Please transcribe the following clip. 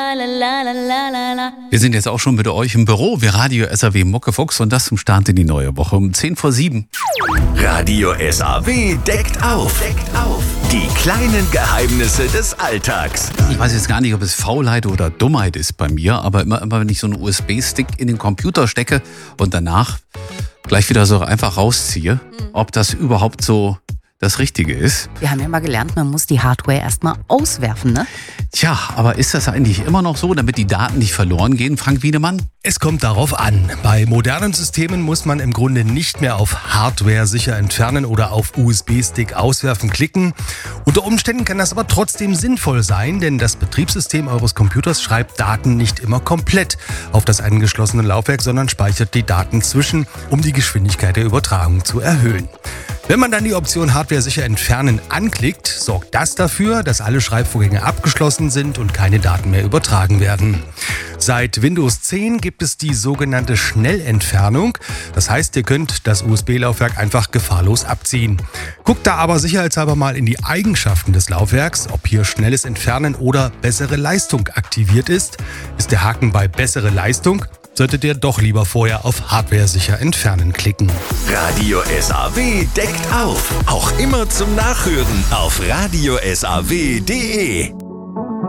Wir sind jetzt auch schon mit euch im Büro. Wir Radio SAW Muckefuchs und das zum Start in die neue Woche um 6:50. Radio SAW deckt auf. Die kleinen Geheimnisse des Alltags. Ich weiß jetzt gar nicht, ob es Faulheit oder Dummheit ist bei mir, aber immer wenn ich so einen USB-Stick in den Computer stecke und danach gleich wieder so einfach rausziehe, ob das überhaupt so das Richtige ist. Wir haben ja mal gelernt, man muss die Hardware erstmal auswerfen, ne? Tja, aber ist das eigentlich immer noch so, damit die Daten nicht verloren gehen, Frank Wiedemann? Es kommt darauf an. Bei modernen Systemen muss man im Grunde nicht mehr auf Hardware sicher entfernen oder auf USB-Stick auswerfen klicken. Unter Umständen kann das aber trotzdem sinnvoll sein, denn das Betriebssystem eures Computers schreibt Daten nicht immer komplett auf das angeschlossene Laufwerk, sondern speichert die Daten zwischen, um die Geschwindigkeit der Übertragung zu erhöhen. Wenn man dann die Option Hardware sicher entfernen anklickt, sorgt das dafür, dass alle Schreibvorgänge abgeschlossen sind und keine Daten mehr übertragen werden. Seit Windows 10 gibt es die sogenannte Schnellentfernung. Das heißt, ihr könnt das USB-Laufwerk einfach gefahrlos abziehen. Guckt da aber sicherheitshalber mal in die Eigenschaften des Laufwerks, ob hier schnelles Entfernen oder bessere Leistung aktiviert ist. Ist der Haken bei bessere Leistung, solltet ihr doch lieber vorher auf Hardware sicher entfernen klicken. Radio SAW deckt auf. Auch immer zum Nachhören auf radiosaw.de.